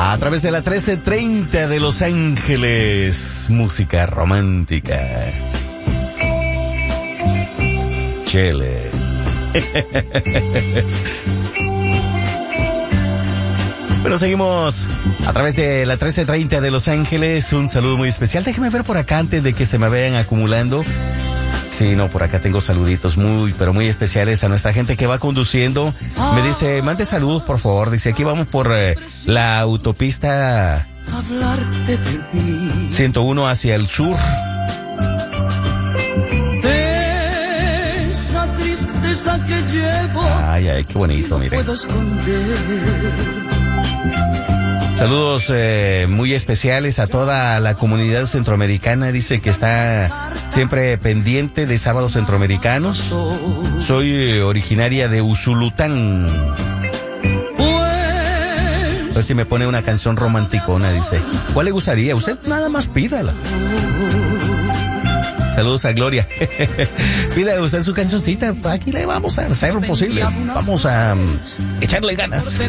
A través de la 1330 de Los Ángeles, música romántica. Chele. Bueno, seguimos a través de la 1330 de Los Ángeles. Un saludo muy especial. Déjeme ver por acá antes de que se me vayan acumulando. Sí, no, por acá tengo saluditos muy, pero muy especiales a nuestra gente que va conduciendo. Me dice, mande saludos, por favor. Dice, aquí vamos por la autopista 101 hacia el sur. De esa tristeza que llevo. Ay, qué bonito, mire. Saludos muy especiales a toda la comunidad centroamericana. Dice que está siempre pendiente de Sábados Centroamericanos. Soy originaria de Usulután. A ver si me pone una canción romanticona, dice. ¿Cuál le gustaría? Usted nada más pídala. Saludos a Gloria. Pida usted su cancioncita. Aquí le vamos a hacer lo posible. Vamos a echarle ganas.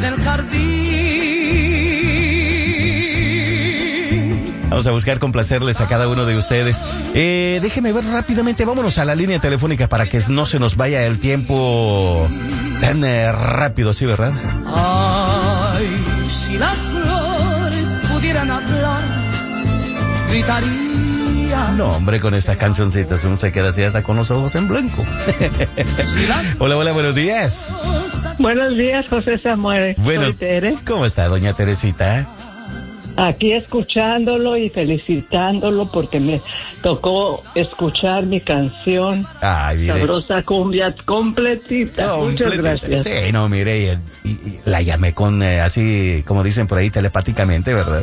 Vamos a buscar complacerles a cada uno de ustedes. Déjeme ver rápidamente. Vámonos a la línea telefónica para que no se nos vaya el tiempo tan rápido, ¿sí, verdad? Ay, si las flores pudieran hablar, gritaría. No, hombre, con estas cancioncitas uno se queda así hasta con los ojos en blanco. Hola, buenos días. Buenos días, José Samuel. Buenos. Soy Tere. ¿Cómo está, doña Teresita? Aquí escuchándolo y felicitándolo porque me tocó escuchar mi canción. Ay, mire. Sabrosa cumbia completita. Muchas gracias. Sí, no, mire, y la llamé con, así, como dicen por ahí, telepáticamente, ¿verdad?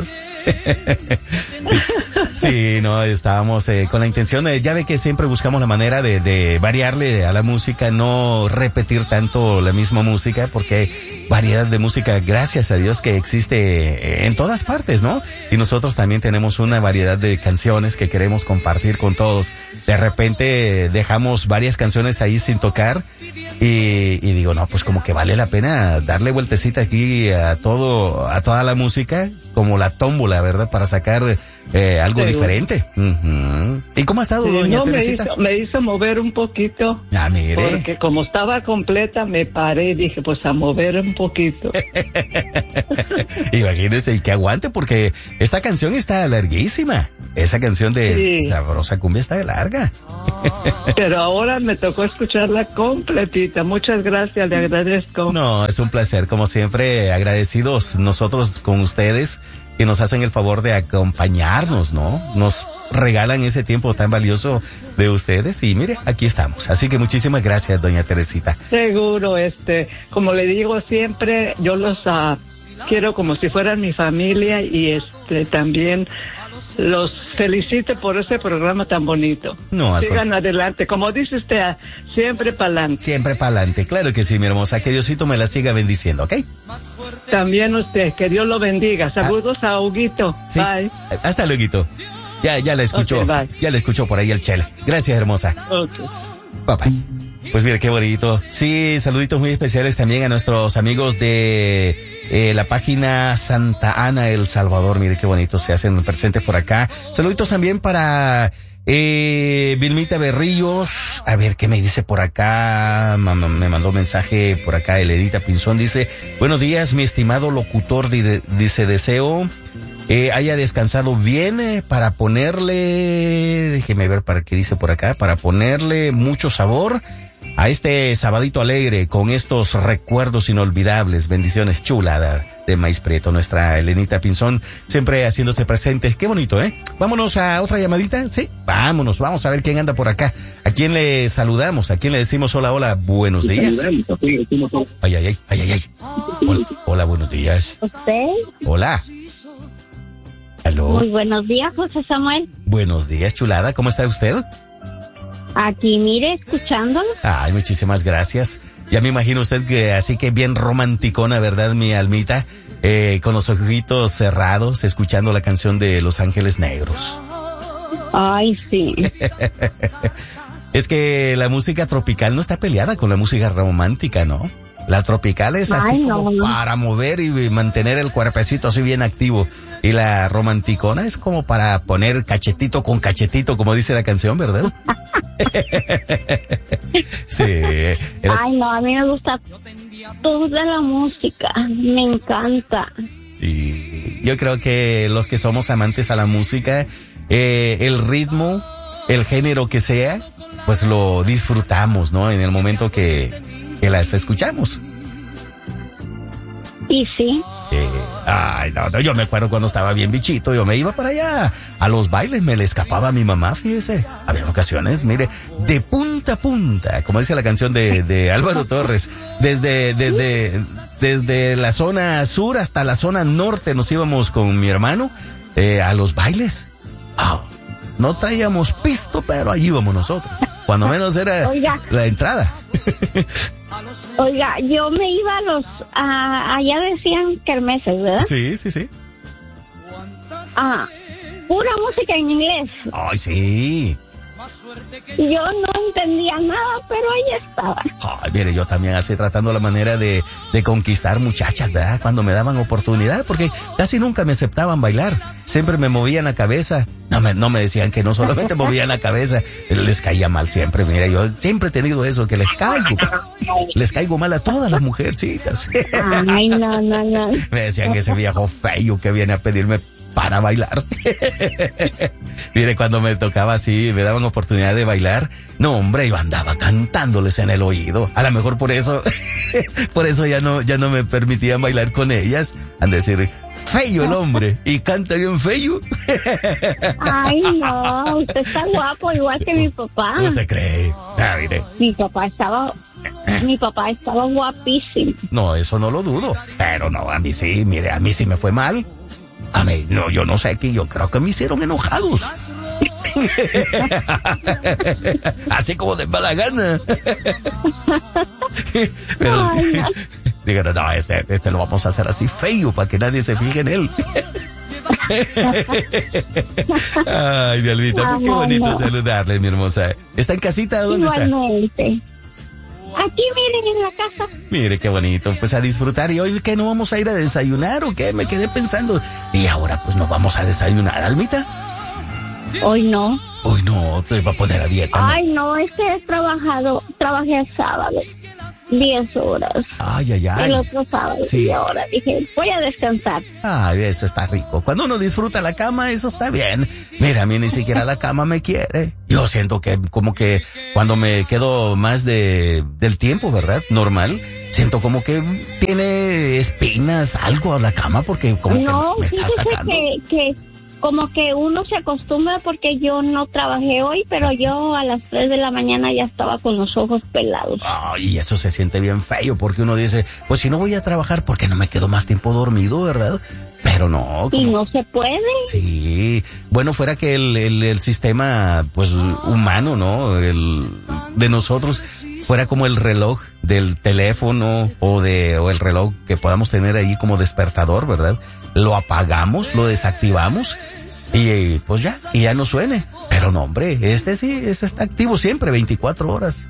Sí, no, estábamos con la intención, ya ve que siempre buscamos la manera de variarle a la música, no repetir tanto la misma música, porque hay variedad de música, gracias a Dios, que existe en todas partes, ¿no? Y nosotros también tenemos una variedad de canciones que queremos compartir con todos. De repente dejamos varias canciones ahí sin tocar y digo, no, pues como que vale la pena darle vueltecita aquí a toda la música, como la tómbola, ¿verdad? Para sacar algo diferente. Uh-huh. ¿Y cómo ha estado, doña Teresita? Me hizo mover un poquito. Ah, mire. Porque como estaba completa, me paré y dije, pues a mover un poquito. Imagínese, y que aguante, porque esta canción está larguísima. Esa canción de Sabrosa Cumbia está de larga. Pero ahora me tocó escucharla completita. Muchas gracias, le agradezco. No, es un placer, como siempre, agradecidos nosotros con ustedes, que nos hacen el favor de acompañarnos, ¿no? Nos regalan ese tiempo tan valioso de ustedes y mire, aquí estamos. Así que muchísimas gracias, doña Teresita. Seguro, como le digo siempre, yo los quiero como si fueran mi familia y también los felicito por ese programa tan bonito. No, sigan adelante, como dice usted, siempre pa'lante. Siempre pa'lante, claro que sí, mi hermosa. Que Diosito me la siga bendiciendo, ¿ok? También usted, que Dios lo bendiga. Saludos a Huguito. Sí. Bye. Hasta luego, Huguito. Ya la escuchó. Okay, ya la escuchó por ahí el Chele. Gracias, hermosa. Okay. Bye bye. Pues mire, qué bonito. Sí, saluditos muy especiales también a nuestros amigos de la página Santa Ana, El Salvador. Mire qué bonito se hacen presentes por acá. Saluditos también para Vilmita Berrillos. A ver qué me dice por acá. Me mandó mensaje por acá Eledita Pinzón. Dice, buenos días, mi estimado locutor. Dice, deseo haya descansado bien para ponerle, déjeme ver para qué dice por acá, para ponerle mucho sabor a este sabadito alegre con estos recuerdos inolvidables. Bendiciones, chulada de Maíz Prieto, nuestra Elenita Pinzón, siempre haciéndose presente. Qué bonito, ¿eh? Vámonos a otra llamadita, ¿sí? Vámonos, vamos a ver quién anda por acá. ¿A quién le saludamos? ¿A quién le decimos hola, buenos días? Ay. Hola, buenos días. ¿Usted? Hola. ¿Aló? Muy buenos días, José Samuel. Buenos días, chulada, ¿cómo está usted? Aquí, mire, escuchándolo. Ay, muchísimas gracias. Ya me imagino usted que así que bien romanticona, ¿verdad, mi almita? Con los ojitos cerrados, escuchando la canción de Los Ángeles Negros. Ay, sí. Es que la música tropical no está peleada con la música romántica, ¿no? La tropical es así Ay, como no. para mover y mantener el cuerpecito así bien activo. Y la romanticona es como para poner cachetito con cachetito, como dice la canción, ¿verdad? Sí. Ay, no, a mí me gusta toda la música. Me encanta. Sí. Yo creo que los que somos amantes a la música, el ritmo, el género que sea, pues lo disfrutamos, ¿no? En el momento que las escuchamos. Y sí. Ay, no, yo me acuerdo cuando estaba bien bichito, yo me iba para allá a los bailes, me le escapaba a mi mamá, fíjese. Había ocasiones, mire, de punta a punta, como dice la canción de Álvaro Torres, desde la zona sur hasta la zona norte nos íbamos con mi hermano a los bailes. Ah, no traíamos pisto, pero allí íbamos nosotros. Cuando menos era Oiga. la entrada. Oiga, yo me iba allá decían kermeses, ¿verdad? Sí, sí, sí. Pura música en inglés. Ay, sí. Yo no entendía nada, pero ahí estaba. Ay, mire, yo también así tratando la manera de conquistar muchachas, ¿verdad? Cuando me daban oportunidad, porque casi nunca me aceptaban bailar. Siempre me movían la cabeza. No me decían que no, solamente movían la cabeza. Les caía mal siempre. Mira, yo siempre he tenido eso, que les caigo mal a todas las mujercitas. Ay, no. Me decían que ese viejo feo que viene a pedirme para bailar. Mire, cuando me tocaba así, me daban oportunidad de bailar, no, hombre, yo andaba cantándoles en el oído. A lo mejor por eso ya no me permitían bailar con ellas. Han de decir, feo el hombre, y canta bien feo. Ay, no, usted está guapo, igual que mi papá. ¿Usted cree? Mire. Mi papá estaba guapísimo. No, eso no lo dudo. Pero no, a mí sí, mire, a mí sí me fue mal. A mí, no, yo no sé, que yo creo que me hicieron enojados. Así como de mala gana. Pero, Ay, no. digan, no, este lo vamos a hacer así feo para que nadie se fije en él. Ay, mi Alvita, pues qué bonito saludarle, mi hermosa. ¿Está en casita? ¿Dónde Igualmente. Aquí, miren, en la casa. Mire, qué bonito. Pues a disfrutar. ¿Y hoy qué? ¿No vamos a ir a desayunar o qué? Me quedé pensando. Y ahora pues no vamos a desayunar, Almita. Hoy no. Hoy no, te va a poner a dieta, ¿no? Ay, no, es que trabajé el sábado 10 horas. Ay. El otro sábado, Sí. y ahora dije, voy a descansar. Ay, eso está rico. Cuando uno disfruta la cama, eso está bien. Mira, a mí ni siquiera la cama me quiere. Yo siento que como que cuando me quedo más del tiempo, ¿verdad? Normal, siento como que tiene espinas, algo a la cama, porque como No, que me está fíjese sacando. que como que uno se acostumbra porque yo no trabajé hoy, pero yo a las 3 de la mañana ya estaba con los ojos pelados. Ay, y eso se siente bien feo, porque uno dice, pues si no voy a trabajar, ¿por qué no me quedo más tiempo dormido, verdad? Pero no. Y no se puede. Sí, bueno, fuera que el sistema, pues, humano, ¿no? De nosotros, fuera como el reloj del teléfono o el reloj que podamos tener ahí como despertador, ¿verdad? Lo apagamos, lo desactivamos y pues ya no suene. Pero no, hombre, este está activo siempre, 24 horas.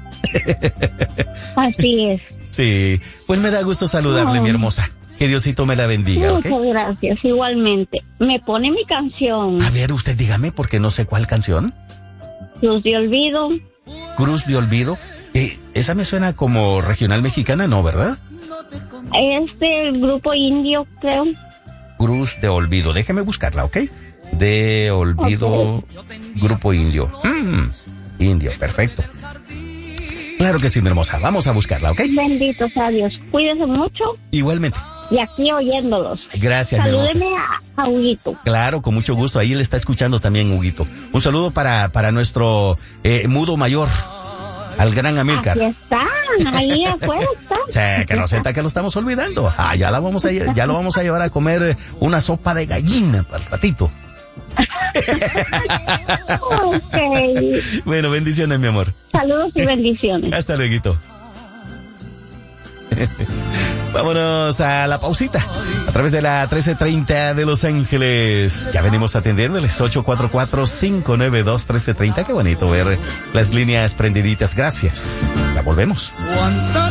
Así es. Sí, pues me da gusto saludarle, mi hermosa. Que Diosito me la bendiga, ¿ok? Muchas gracias, igualmente. Me pone mi canción, A ver, usted dígame, porque no sé cuál canción. Luz de Olvido. Cruz de Olvido. Esa me suena como regional mexicana, ¿no, verdad? Es del grupo indio, creo. Cruz de Olvido. Déjeme buscarla, ¿ok? De Olvido, Grupo Indio. Indio, perfecto. Claro que sí, mi hermosa. Vamos a buscarla, ¿ok? Bendito sea Dios. Cuídese mucho Igualmente. y aquí oyéndolos. Gracias, mi hermosa. Salúdeme a Huguito. Claro, con mucho gusto. Ahí le está escuchando también, Huguito. Un saludo para nuestro mudo mayor, al gran Amílcar. Aquí está, ahí afuera está. Sí, que no sienta que lo estamos olvidando. Ya lo vamos a llevar a comer una sopa de gallina para el ratito. Ok. Bueno, bendiciones, mi amor. Saludos y bendiciones. Hasta luego. Vámonos a la pausita a través de la 1330 de Los Ángeles. Ya venimos atendiéndoles 844-592-1330. Qué bonito ver las líneas prendiditas. Gracias. Ya volvemos.